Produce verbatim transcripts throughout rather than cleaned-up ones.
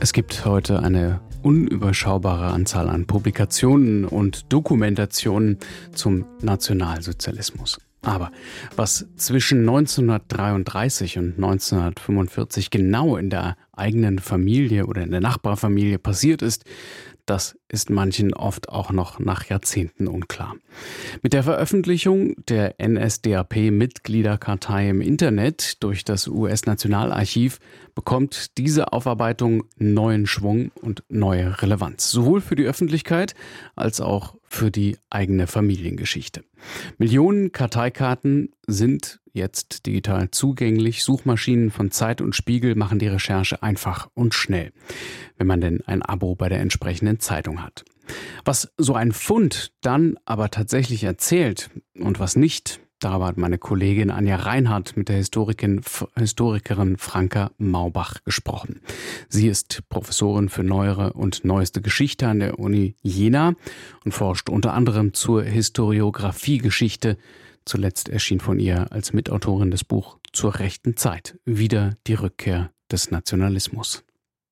Es gibt heute eine unüberschaubare Anzahl an Publikationen und Dokumentationen zum Nationalsozialismus. Aber was zwischen neunzehnhundertdreiunddreißig und neunzehnhundertfünfundvierzig genau in der eigenen Familie oder in der Nachbarfamilie passiert ist, das ist manchen oft auch noch nach Jahrzehnten unklar. Mit der Veröffentlichung der N S D A P-Mitgliederkartei im Internet durch das U S-Nationalarchiv bekommt diese Aufarbeitung neuen Schwung und neue Relevanz, sowohl für die Öffentlichkeit als auch für die eigene Familiengeschichte. Millionen Karteikarten sind jetzt digital zugänglich. Suchmaschinen von Zeit und Spiegel machen die Recherche einfach und schnell, wenn man denn ein Abo bei der entsprechenden Zeitung hat. Was so ein Fund dann aber tatsächlich erzählt und was nicht, darüber hat meine Kollegin Anja Reinhardt mit der Historikerin, Historikerin Franka Maubach gesprochen. Sie ist Professorin für neuere und neueste Geschichte an der Uni Jena und forscht unter anderem zur Historiographiegeschichte. Zuletzt erschien von ihr als Mitautorin das Buch Zur rechten Zeit, wieder die Rückkehr des Nationalismus.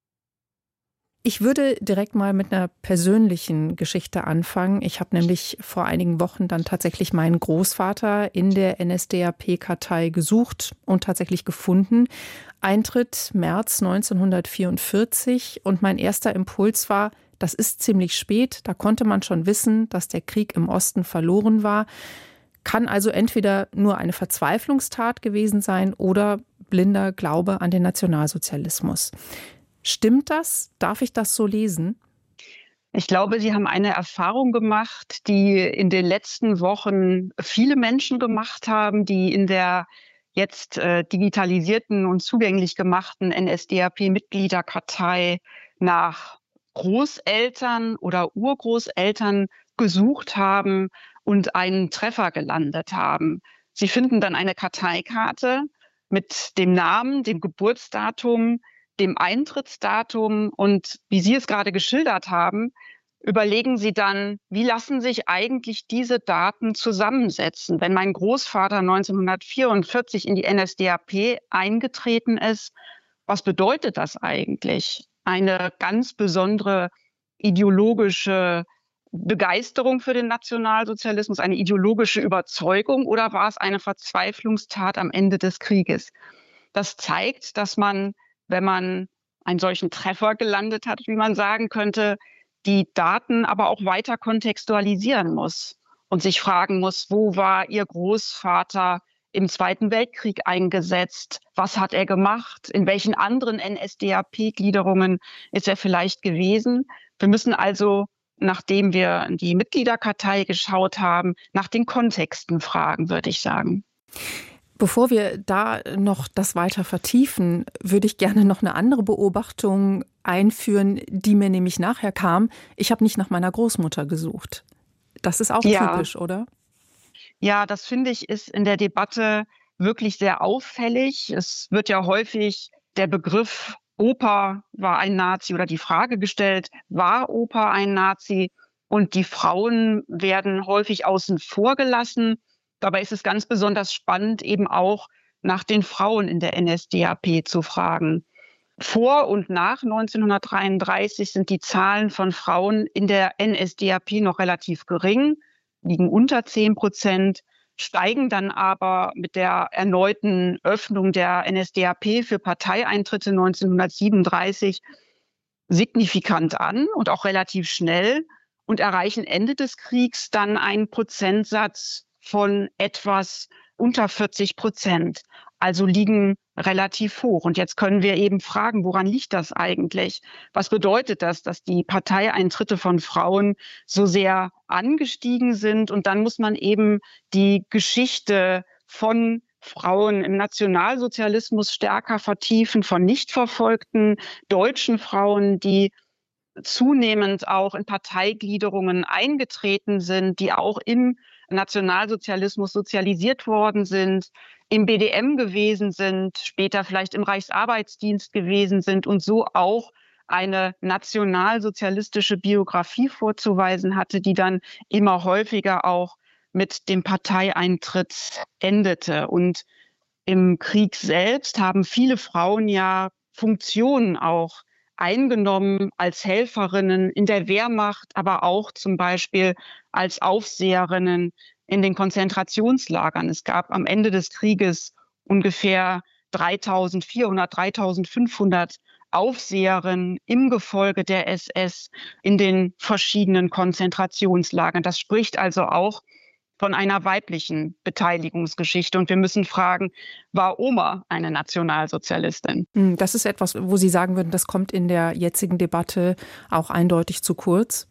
Ich würde direkt mal mit einer persönlichen Geschichte anfangen. Ich habe nämlich vor einigen Wochen dann tatsächlich meinen Großvater in der N S D A P-Kartei gesucht und tatsächlich gefunden. Eintritt März neunzehnhundertvierundvierzig und mein erster Impuls war, das ist ziemlich spät, da konnte man schon wissen, dass der Krieg im Osten verloren war. Kann also entweder nur eine Verzweiflungstat gewesen sein oder blinder Glaube an den Nationalsozialismus. Stimmt das? Darf ich das so lesen? Ich glaube, Sie haben eine Erfahrung gemacht, die in den letzten Wochen viele Menschen gemacht haben, die in der jetzt äh, digitalisierten und zugänglich gemachten N S D A P-Mitgliederkartei nach Großeltern oder Urgroßeltern gesucht haben und einen Treffer gelandet haben. Sie finden dann eine Karteikarte mit dem Namen, dem Geburtsdatum, dem Eintrittsdatum und wie Sie es gerade geschildert haben, überlegen Sie dann, wie lassen sich eigentlich diese Daten zusammensetzen? Wenn mein Großvater neunzehnhundertvierundvierzig in die N S D A P eingetreten ist, was bedeutet das eigentlich? Eine ganz besondere ideologische Begeisterung für den Nationalsozialismus, eine ideologische Überzeugung oder war es eine Verzweiflungstat am Ende des Krieges? Das zeigt, dass man, wenn man einen solchen Treffer gelandet hat, wie man sagen könnte, die Daten aber auch weiter kontextualisieren muss und sich fragen muss, wo war Ihr Großvater im Zweiten Weltkrieg eingesetzt? Was hat er gemacht? In welchen anderen N S D A P-Gliederungen ist er vielleicht gewesen? Wir müssen also, nachdem wir in die Mitgliederkartei geschaut haben, nach den Kontexten fragen, würde ich sagen. Bevor wir da noch das weiter vertiefen, würde ich gerne noch eine andere Beobachtung einführen, die mir nämlich nachher kam. Ich habe nicht nach meiner Großmutter gesucht. Das ist auch ja. typisch, oder? Ja, das finde ich ist in der Debatte wirklich sehr auffällig. Es wird ja häufig der Begriff Opa war ein Nazi oder die Frage gestellt, war Opa ein Nazi? Und die Frauen werden häufig außen vor gelassen. Dabei ist es ganz besonders spannend, eben auch nach den Frauen in der N S D A P zu fragen. Vor und nach neunzehnhundertdreiunddreißig sind die Zahlen von Frauen in der N S D A P noch relativ gering, liegen unter zehn Prozent, steigen dann aber mit der erneuten Öffnung der N S D A P für Parteieintritte neunzehnhundertsiebenunddreißig signifikant an und auch relativ schnell und erreichen Ende des Kriegs dann einen Prozentsatz von etwas unter vierzig Prozent, also liegen relativ hoch. Und jetzt können wir eben fragen, woran liegt das eigentlich? Was bedeutet das, dass die Parteieintritte von Frauen so sehr angestiegen sind? Und dann muss man eben die Geschichte von Frauen im Nationalsozialismus stärker vertiefen, von nicht verfolgten deutschen Frauen, die zunehmend auch in Parteigliederungen eingetreten sind, die auch im Nationalsozialismus sozialisiert worden sind, im B D M gewesen sind, später vielleicht im Reichsarbeitsdienst gewesen sind und so auch eine nationalsozialistische Biografie vorzuweisen hatte, die dann immer häufiger auch mit dem Parteieintritt endete. Und im Krieg selbst haben viele Frauen ja Funktionen auch eingenommen als Helferinnen in der Wehrmacht, aber auch zum Beispiel als Aufseherinnen in den Konzentrationslagern. Es gab am Ende des Krieges ungefähr dreitausendvierhundert, dreitausendfünfhundert Aufseherinnen im Gefolge der S S in den verschiedenen Konzentrationslagern. Das spricht also auch von einer weiblichen Beteiligungsgeschichte. Und wir müssen fragen, war Oma eine Nationalsozialistin? Das ist etwas, wo Sie sagen würden, das kommt in der jetzigen Debatte auch eindeutig zu kurz?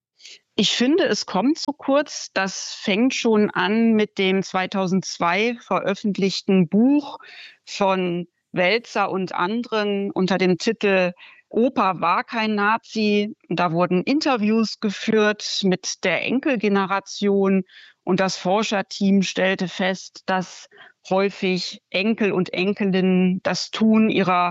Ich finde, es kommt zu kurz. Das fängt schon an mit dem zweitausendzwei veröffentlichten Buch von Welzer und anderen unter dem Titel Opa war kein Nazi. Da wurden Interviews geführt mit der Enkelgeneration und das Forscherteam stellte fest, dass häufig Enkel und Enkelinnen das Tun ihrer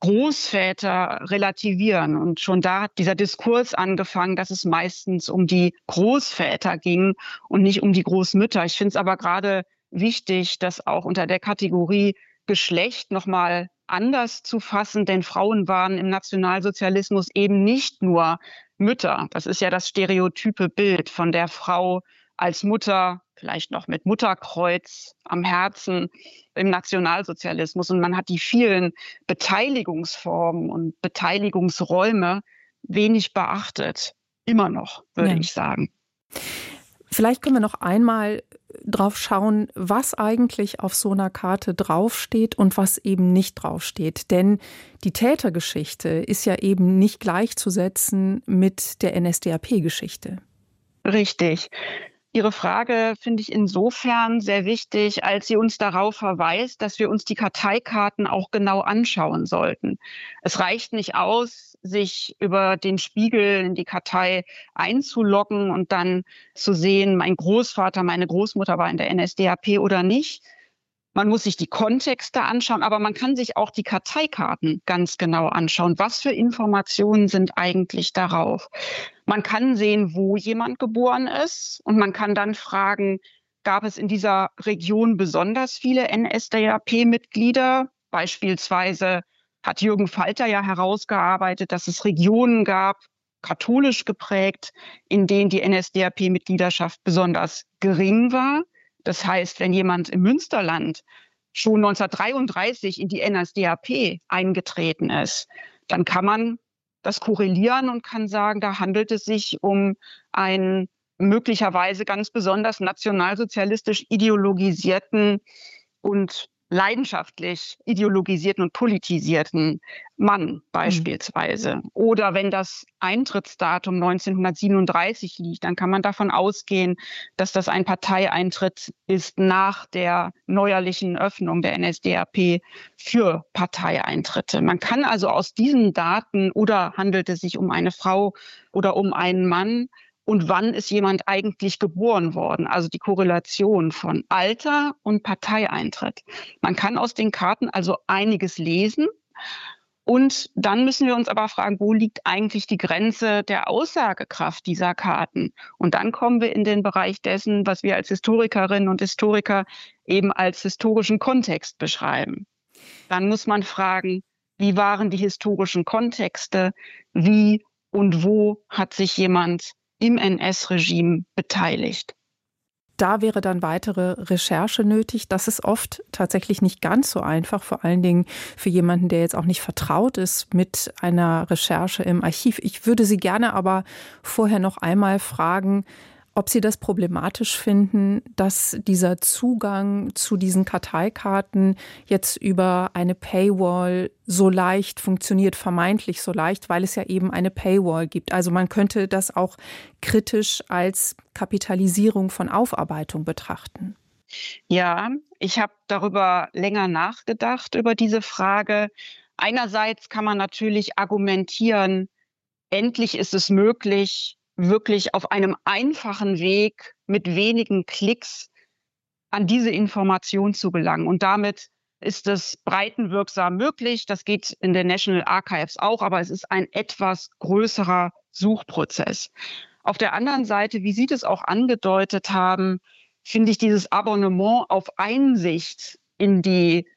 Großväter relativieren. Und schon da hat dieser Diskurs angefangen, dass es meistens um die Großväter ging und nicht um die Großmütter. Ich finde es aber gerade wichtig, das auch unter der Kategorie Geschlecht nochmal anders zu fassen, denn Frauen waren im Nationalsozialismus eben nicht nur Mütter. Das ist ja das stereotype Bild von der Frau als Mutter, vielleicht noch mit Mutterkreuz am Herzen im Nationalsozialismus. Und man hat die vielen Beteiligungsformen und Beteiligungsräume wenig beachtet. Immer noch, würde ja. ich sagen. Vielleicht können wir noch einmal drauf schauen, was eigentlich auf so einer Karte draufsteht und was eben nicht draufsteht. Denn die Tätergeschichte ist ja eben nicht gleichzusetzen mit der N S D A P-Geschichte. Richtig. Ihre Frage finde ich insofern sehr wichtig, als sie uns darauf verweist, dass wir uns die Karteikarten auch genau anschauen sollten. Es reicht nicht aus, sich über den Spiegel in die Kartei einzuloggen und dann zu sehen, mein Großvater, meine Großmutter war in der N S D A P oder nicht. Man muss sich die Kontexte anschauen, aber man kann sich auch die Karteikarten ganz genau anschauen. Was für Informationen sind eigentlich darauf? Man kann sehen, wo jemand geboren ist und man kann dann fragen, gab es in dieser Region besonders viele N S D A P-Mitglieder? Beispielsweise hat Jürgen Falter ja herausgearbeitet, dass es Regionen gab, katholisch geprägt, in denen die N S D A P-Mitgliedschaft besonders gering war. Das heißt, wenn jemand im Münsterland schon neunzehnhundertdreiunddreißig in die N S D A P eingetreten ist, dann kann man das korrelieren und kann sagen, da handelt es sich um einen möglicherweise ganz besonders nationalsozialistisch ideologisierten und leidenschaftlich ideologisierten und politisierten Mann beispielsweise. Mhm. Oder wenn das Eintrittsdatum neunzehnhundertsiebenunddreißig liegt, dann kann man davon ausgehen, dass das ein Parteieintritt ist nach der neuerlichen Öffnung der N S D A P für Parteieintritte. Man kann also aus diesen Daten, oder handelt es sich um eine Frau oder um einen Mann, und wann ist jemand eigentlich geboren worden? Also die Korrelation von Alter und Parteieintritt. Man kann aus den Karten also einiges lesen. Und dann müssen wir uns aber fragen, wo liegt eigentlich die Grenze der Aussagekraft dieser Karten? Und dann kommen wir in den Bereich dessen, was wir als Historikerinnen und Historiker eben als historischen Kontext beschreiben. Dann muss man fragen, wie waren die historischen Kontexte? Wie und wo hat sich jemand im N S-Regime beteiligt? Da wäre dann weitere Recherche nötig. Das ist oft tatsächlich nicht ganz so einfach, vor allen Dingen für jemanden, der jetzt auch nicht vertraut ist mit einer Recherche im Archiv. Ich würde Sie gerne aber vorher noch einmal fragen, ob Sie das problematisch finden, dass dieser Zugang zu diesen Karteikarten jetzt über eine Paywall so leicht funktioniert, vermeintlich so leicht, weil es ja eben eine Paywall gibt. Also man könnte das auch kritisch als Kapitalisierung von Aufarbeitung betrachten. Ja, ich habe darüber länger nachgedacht, über diese Frage. Einerseits kann man natürlich argumentieren, endlich ist es möglich, wirklich auf einem einfachen Weg mit wenigen Klicks an diese Information zu gelangen. Und damit ist es breitenwirksam möglich. Das geht in den National Archives auch, aber es ist ein etwas größerer Suchprozess. Auf der anderen Seite, wie Sie das auch angedeutet haben, finde ich dieses Abonnement auf Einsicht in die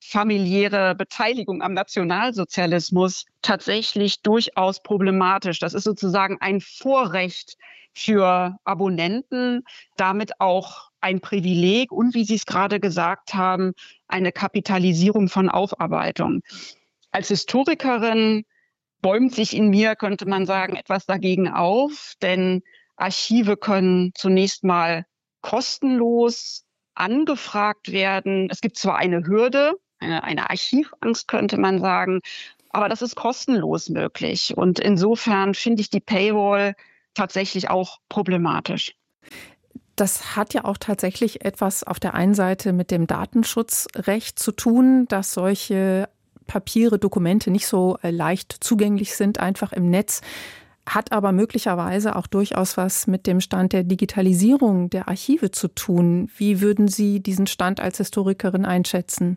familiäre Beteiligung am Nationalsozialismus tatsächlich durchaus problematisch. Das ist sozusagen ein Vorrecht für Abonnenten, damit auch ein Privileg und, wie Sie es gerade gesagt haben, eine Kapitalisierung von Aufarbeitung. Als Historikerin bäumt sich in mir, könnte man sagen, etwas dagegen auf, denn Archive können zunächst mal kostenlos angefragt werden. Es gibt zwar eine Hürde, eine, eine Archivangst, könnte man sagen, aber das ist kostenlos möglich. Und insofern finde ich die Paywall tatsächlich auch problematisch. Das hat ja auch tatsächlich etwas auf der einen Seite mit dem Datenschutzrecht zu tun, dass solche Papiere, Dokumente nicht so leicht zugänglich sind, einfach im Netz, hat aber möglicherweise auch durchaus was mit dem Stand der Digitalisierung der Archive zu tun. Wie würden Sie diesen Stand als Historikerin einschätzen?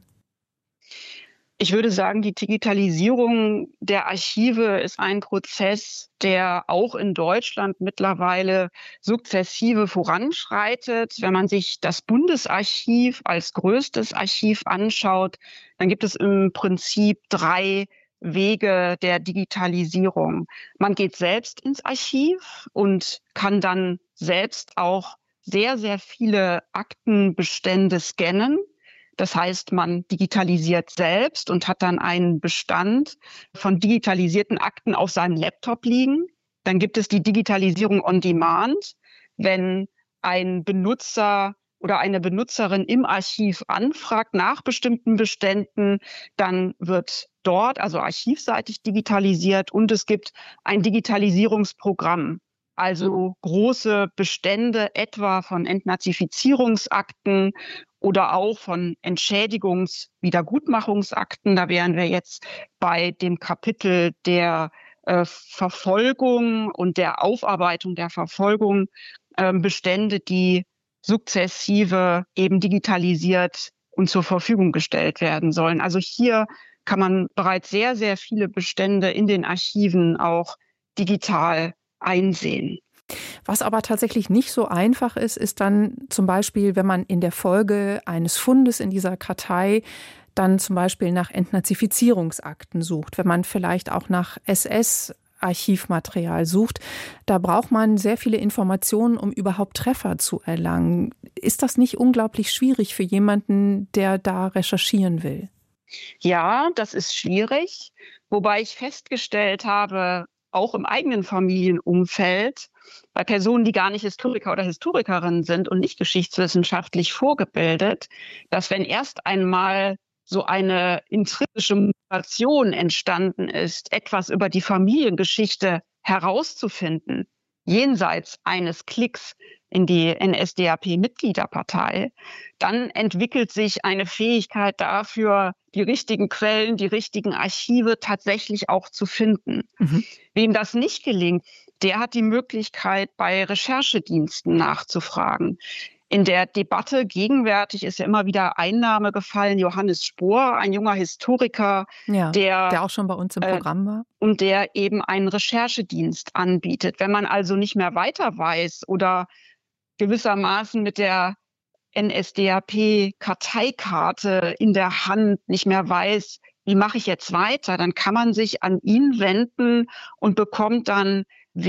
Ich würde sagen, die Digitalisierung der Archive ist ein Prozess, der auch in Deutschland mittlerweile sukzessive voranschreitet. Wenn man sich das Bundesarchiv als größtes Archiv anschaut, dann gibt es im Prinzip drei Wege der Digitalisierung. Man geht selbst ins Archiv und kann dann selbst auch sehr, sehr viele Aktenbestände scannen. Das heißt, man digitalisiert selbst und hat dann einen Bestand von digitalisierten Akten auf seinem Laptop liegen. Dann gibt es die Digitalisierung on Demand, wenn ein Benutzer oder eine Benutzerin im Archiv anfragt nach bestimmten Beständen, dann wird dort, also archivseitig digitalisiert, und es gibt ein Digitalisierungsprogramm. Also große Bestände etwa von Entnazifizierungsakten oder auch von Entschädigungs-Wiedergutmachungsakten. Da wären wir jetzt bei dem Kapitel der äh, Verfolgung und der Aufarbeitung der Verfolgung, äh, Bestände, die sukzessive eben digitalisiert und zur Verfügung gestellt werden sollen. Also hier kann man bereits sehr, sehr viele Bestände in den Archiven auch digital einsehen. Was aber tatsächlich nicht so einfach ist, ist dann zum Beispiel, wenn man in der Folge eines Fundes in dieser Kartei dann zum Beispiel nach Entnazifizierungsakten sucht, wenn man vielleicht auch nach S S-Archivmaterial sucht. Da braucht man sehr viele Informationen, um überhaupt Treffer zu erlangen. Ist das nicht unglaublich schwierig für jemanden, der da recherchieren will? Ja, das ist schwierig, wobei ich festgestellt habe, auch im eigenen Familienumfeld, bei Personen, die gar nicht Historiker oder Historikerinnen sind und nicht geschichtswissenschaftlich vorgebildet, dass wenn erst einmal so eine intrinsische Motivation entstanden ist, etwas über die Familiengeschichte herauszufinden, jenseits eines Klicks in die N S D A P-Mitgliederpartei, dann entwickelt sich eine Fähigkeit dafür, die richtigen Quellen, die richtigen Archive tatsächlich auch zu finden. Mhm. Wem das nicht gelingt, der hat die Möglichkeit, bei Recherchediensten nachzufragen. In der Debatte gegenwärtig ist ja immer wieder ein Name gefallen, Johannes Spohr, ein junger Historiker, ja, der, der auch schon bei uns im Programm war. Äh, und der eben einen Recherchedienst anbietet. Wenn man also nicht mehr weiter weiß oder gewissermaßen mit der N S D A P-Karteikarte in der Hand nicht mehr weiß, wie mache ich jetzt weiter, dann kann man sich an ihn wenden und bekommt dann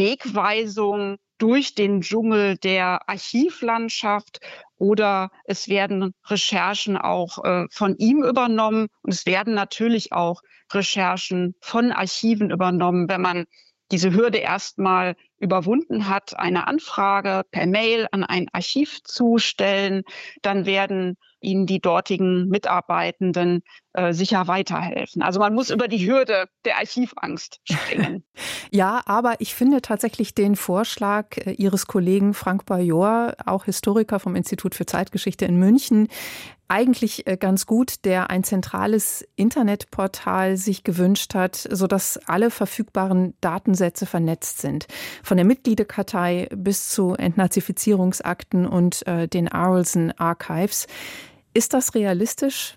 Wegweisung durch den Dschungel der Archivlandschaft, oder es werden Recherchen auch äh, von ihm übernommen und es werden natürlich auch Recherchen von Archiven übernommen, wenn man diese Hürde erstmal überwunden hat, eine Anfrage per Mail an ein Archiv zu stellen, dann werden Ihnen die dortigen Mitarbeitenden äh, sicher weiterhelfen. Also man muss über die Hürde der Archivangst springen. Ja, aber ich finde tatsächlich den Vorschlag äh, Ihres Kollegen Frank Bajor, auch Historiker vom Institut für Zeitgeschichte in München, eigentlich ganz gut, der ein zentrales Internetportal sich gewünscht hat, sodass alle verfügbaren Datensätze vernetzt sind. Von der Mitgliederkartei bis zu Entnazifizierungsakten und äh, den Arolsen Archives. Ist das realistisch?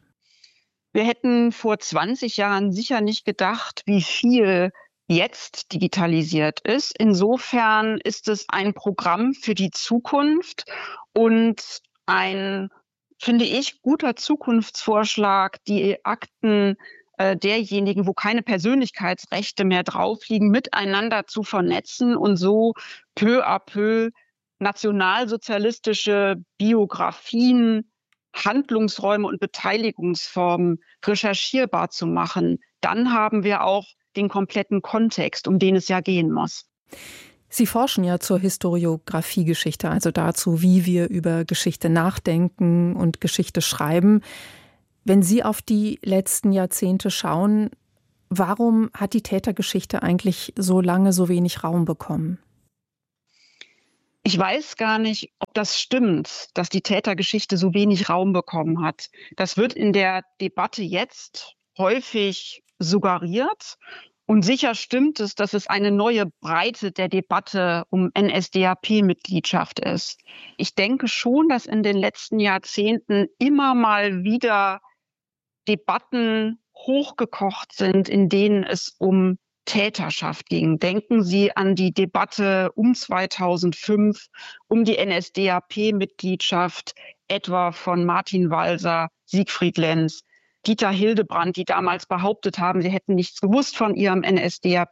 Wir hätten vor zwanzig Jahren sicher nicht gedacht, wie viel jetzt digitalisiert ist. Insofern ist es ein Programm für die Zukunft und ein finde ich, guter Zukunftsvorschlag, die Akten äh, derjenigen, wo keine Persönlichkeitsrechte mehr drauf liegen, miteinander zu vernetzen und so peu à peu nationalsozialistische Biografien, Handlungsräume und Beteiligungsformen recherchierbar zu machen. Dann haben wir auch den kompletten Kontext, um den es ja gehen muss. Sie forschen ja zur Historiografiegeschichte, also dazu, wie wir über Geschichte nachdenken und Geschichte schreiben. Wenn Sie auf die letzten Jahrzehnte schauen, warum hat die Tätergeschichte eigentlich so lange so wenig Raum bekommen? Ich weiß gar nicht, ob das stimmt, dass die Tätergeschichte so wenig Raum bekommen hat. Das wird in der Debatte jetzt häufig suggeriert. Und sicher stimmt es, dass es eine neue Breite der Debatte um N S D A P-Mitgliedschaft ist. Ich denke schon, dass in den letzten Jahrzehnten immer mal wieder Debatten hochgekocht sind, in denen es um Täterschaft ging. Denken Sie an die Debatte um zweitausendfünf, um die N S D A P-Mitgliedschaft, etwa von Martin Walser, Siegfried Lenz, Dieter Hildebrand, die damals behauptet haben, sie hätten nichts gewusst von ihrem N S D A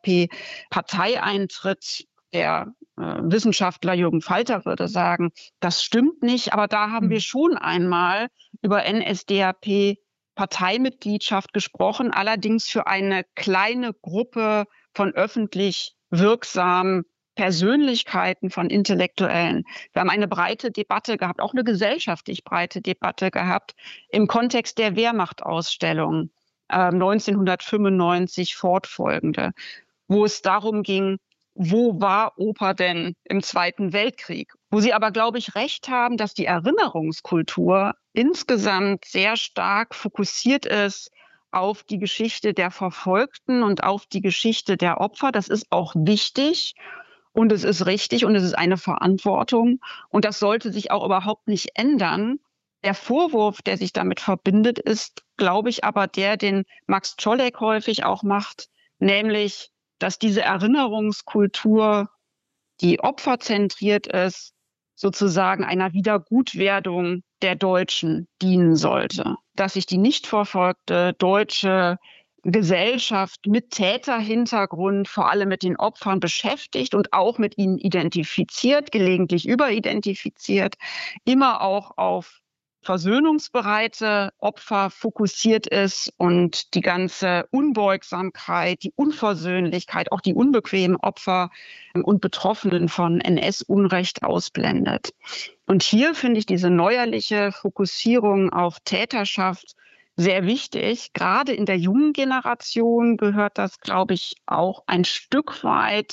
P-Parteieintritt. Der äh, Wissenschaftler Jürgen Falter würde sagen, das stimmt nicht, aber da haben wir schon einmal über N S D A P-Parteimitgliedschaft gesprochen, allerdings für eine kleine Gruppe von öffentlich wirksamen Persönlichkeiten, von Intellektuellen. Wir haben eine breite Debatte gehabt, auch eine gesellschaftlich breite Debatte gehabt im Kontext der Wehrmachtausstellung äh, neunzehnhundertfünfundneunzig fortfolgende, wo es darum ging, wo war Oper denn im Zweiten Weltkrieg? Wo Sie aber, glaube ich, recht haben, dass die Erinnerungskultur insgesamt sehr stark fokussiert ist auf die Geschichte der Verfolgten und auf die Geschichte der Opfer. Das ist auch wichtig. Und es ist richtig und es ist eine Verantwortung. Und das sollte sich auch überhaupt nicht ändern. Der Vorwurf, der sich damit verbindet, ist, glaube ich, aber der, den Max Czolek häufig auch macht, nämlich, dass diese Erinnerungskultur, die opferzentriert ist, sozusagen einer Wiedergutwerdung der Deutschen dienen sollte. Dass sich die nicht verfolgte deutsche Gesellschaft mit Täterhintergrund, vor allem mit den Opfern beschäftigt und auch mit ihnen identifiziert, gelegentlich überidentifiziert, immer auch auf versöhnungsbereite Opfer fokussiert ist und die ganze Unbeugsamkeit, die Unversöhnlichkeit, auch die unbequemen Opfer und Betroffenen von N S-Unrecht ausblendet. Und hier finde ich diese neuerliche Fokussierung auf Täterschaft sehr wichtig. Gerade in der jungen Generation gehört das, glaube ich, auch ein Stück weit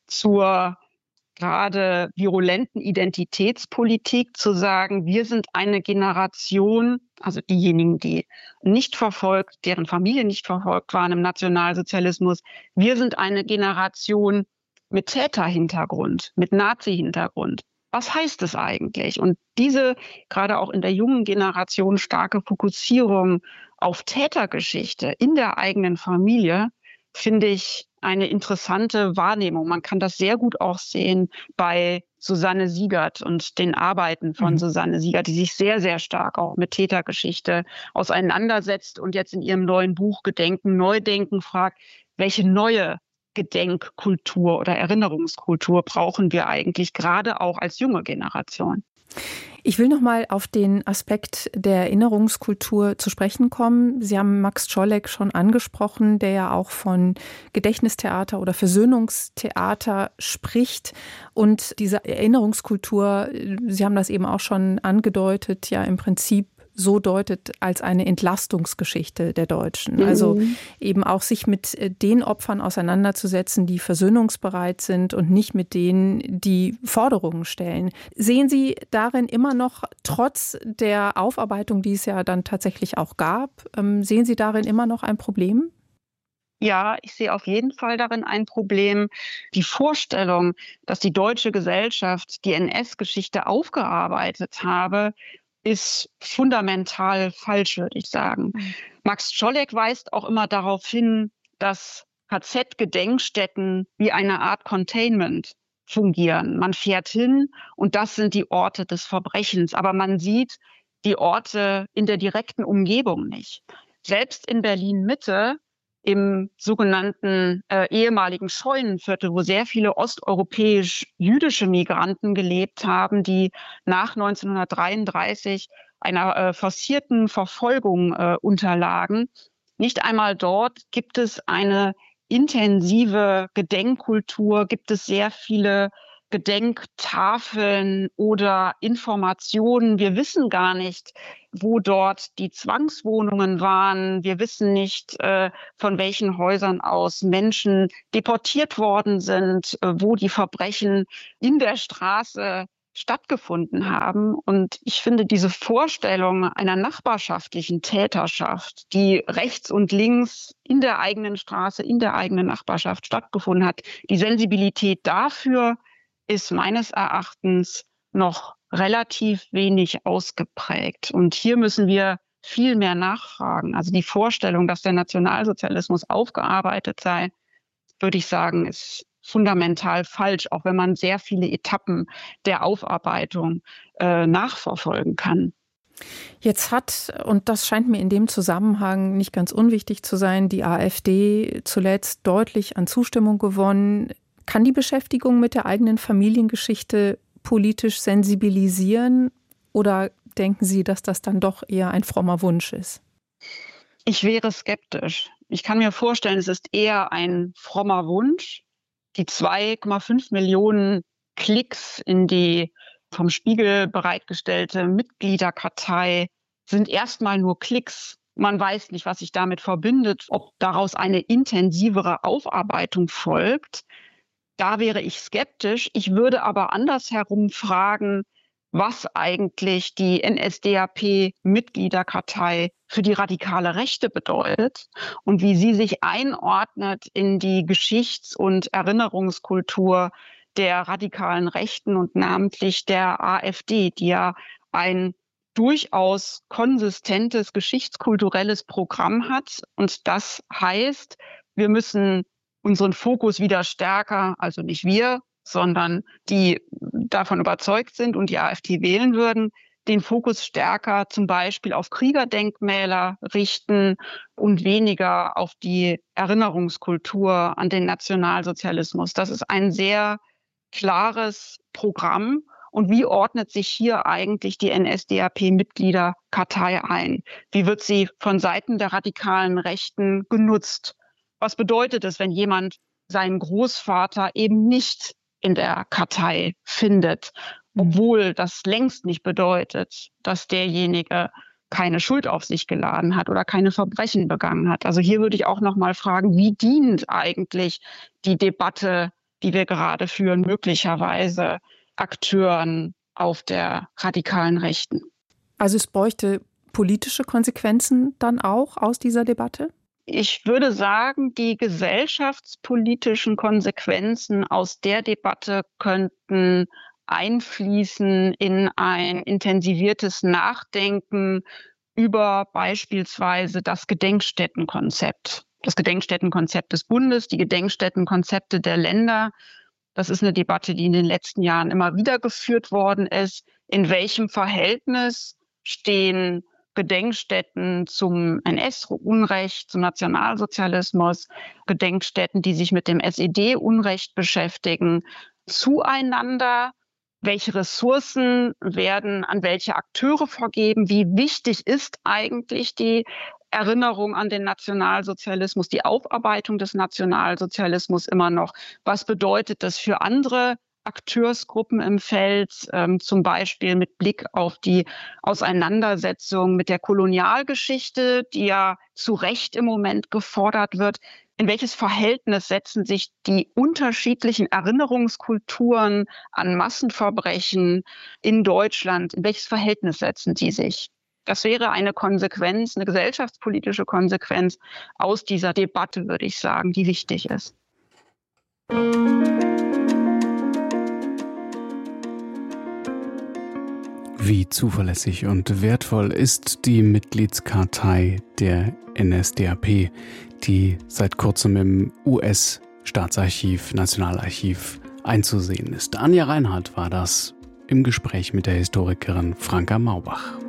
zur gerade virulenten Identitätspolitik, zu sagen, wir sind eine Generation, also diejenigen, die nicht verfolgt, deren Familien nicht verfolgt waren im Nationalsozialismus, wir sind eine Generation mit Täterhintergrund, mit Nazi-Hintergrund. Was heißt es eigentlich? Und diese, gerade auch in der jungen Generation, starke Fokussierung auf Tätergeschichte in der eigenen Familie, finde ich eine interessante Wahrnehmung. Man kann das sehr gut auch sehen bei Susanne Siegert und den Arbeiten von mhm. Susanne Siegert, die sich sehr, sehr stark auch mit Tätergeschichte auseinandersetzt und jetzt in ihrem neuen Buch Gedenken, Neudenken fragt, welche neue Gedenkkultur oder Erinnerungskultur brauchen wir eigentlich, gerade auch als junge Generation. Ich will noch mal auf den Aspekt der Erinnerungskultur zu sprechen kommen. Sie haben Max Czolek schon angesprochen, der ja auch von Gedächtnistheater oder Versöhnungstheater spricht. Und diese Erinnerungskultur, Sie haben das eben auch schon angedeutet, ja im Prinzip so deutet als eine Entlastungsgeschichte der Deutschen. Mhm. Also eben auch sich mit den Opfern auseinanderzusetzen, die versöhnungsbereit sind und nicht mit denen, die Forderungen stellen. Sehen Sie darin immer noch, trotz der Aufarbeitung, die es ja dann tatsächlich auch gab, sehen Sie darin immer noch ein Problem? Ja, ich sehe auf jeden Fall darin ein Problem. Die Vorstellung, dass die deutsche Gesellschaft die N S-Geschichte aufgearbeitet habe, ist fundamental falsch, würde ich sagen. Mhm. Max Czolek weist auch immer darauf hin, dass K Z-Gedenkstätten wie eine Art Containment fungieren. Man fährt hin und das sind die Orte des Verbrechens. Aber man sieht die Orte in der direkten Umgebung nicht. Selbst in Berlin-Mitte, im sogenannten äh, ehemaligen Scheunenviertel, wo sehr viele osteuropäisch-jüdische Migranten gelebt haben, die nach neunzehnhundertdreiunddreißig einer äh, forcierten Verfolgung äh, unterlagen. Nicht einmal dort gibt es eine intensive Gedenkkultur, gibt es sehr viele Gedenktafeln oder Informationen. Wir wissen gar nicht, wo dort die Zwangswohnungen waren. Wir wissen nicht, äh, von welchen Häusern aus Menschen deportiert worden sind, äh, wo die Verbrechen in der Straße stattgefunden haben. Und ich finde diese Vorstellung einer nachbarschaftlichen Täterschaft, die rechts und links in der eigenen Straße, in der eigenen Nachbarschaft stattgefunden hat, die Sensibilität dafür ist meines Erachtens noch relativ wenig ausgeprägt. Und hier müssen wir viel mehr nachfragen. Also die Vorstellung, dass der Nationalsozialismus aufgearbeitet sei, würde ich sagen, ist fundamental falsch, auch wenn man sehr viele Etappen der Aufarbeitung äh, nachverfolgen kann. Jetzt hat, und das scheint mir in dem Zusammenhang nicht ganz unwichtig zu sein, die AfD zuletzt deutlich an Zustimmung gewonnen. Kann die Beschäftigung mit der eigenen Familiengeschichte politisch sensibilisieren oder denken Sie, dass das dann doch eher ein frommer Wunsch ist? Ich wäre skeptisch. Ich kann mir vorstellen, es ist eher ein frommer Wunsch. Die zwei Komma fünf Millionen Klicks in die vom Spiegel bereitgestellte Mitgliederkartei sind erstmal nur Klicks. Man weiß nicht, was sich damit verbindet, ob daraus eine intensivere Aufarbeitung folgt. Da wäre ich skeptisch. Ich würde aber andersherum fragen, was eigentlich die N S D A P-Mitgliederkartei für die radikale Rechte bedeutet und wie sie sich einordnet in die Geschichts- und Erinnerungskultur der radikalen Rechten und namentlich der AfD, die ja ein durchaus konsistentes geschichtskulturelles Programm hat. Und das heißt, wir müssen unseren Fokus wieder stärker, also nicht wir, sondern die davon überzeugt sind und die AfD wählen würden, den Fokus stärker zum Beispiel auf Kriegerdenkmäler richten und weniger auf die Erinnerungskultur an den Nationalsozialismus. Das ist ein sehr klares Programm. Und wie ordnet sich hier eigentlich die N S D A P-Mitgliederkartei ein? Wie wird sie von Seiten der radikalen Rechten genutzt? Was bedeutet es, wenn jemand seinen Großvater eben nicht in der Kartei findet, obwohl das längst nicht bedeutet, dass derjenige keine Schuld auf sich geladen hat oder keine Verbrechen begangen hat? Also hier würde ich auch noch mal fragen, wie dient eigentlich die Debatte, die wir gerade führen, möglicherweise Akteuren auf der radikalen Rechten? Also es bräuchte politische Konsequenzen dann auch aus dieser Debatte? Ich würde sagen, die gesellschaftspolitischen Konsequenzen aus der Debatte könnten einfließen in ein intensiviertes Nachdenken über beispielsweise das Gedenkstättenkonzept. Das Gedenkstättenkonzept des Bundes, die Gedenkstättenkonzepte der Länder. Das ist eine Debatte, die in den letzten Jahren immer wieder geführt worden ist. In welchem Verhältnis stehen Gedenkstätten zum N S-Unrecht, zum Nationalsozialismus, Gedenkstätten, die sich mit dem S E D-Unrecht beschäftigen, zueinander? Welche Ressourcen werden an welche Akteure vergeben? Wie wichtig ist eigentlich die Erinnerung an den Nationalsozialismus, die Aufarbeitung des Nationalsozialismus immer noch? Was bedeutet das für andere Akteursgruppen im Feld, ähm, zum Beispiel mit Blick auf die Auseinandersetzung mit der Kolonialgeschichte, die ja zu Recht im Moment gefordert wird? In welches Verhältnis setzen sich die unterschiedlichen Erinnerungskulturen an Massenverbrechen in Deutschland, in welches Verhältnis setzen die sich? Das wäre eine Konsequenz, eine gesellschaftspolitische Konsequenz aus dieser Debatte, würde ich sagen, die wichtig ist. Wie zuverlässig und wertvoll ist die Mitgliedskartei der N S D A P, die seit kurzem im U S-Staatsarchiv, Nationalarchiv einzusehen ist. Anja Reinhardt war das im Gespräch mit der Historikerin Franka Maubach.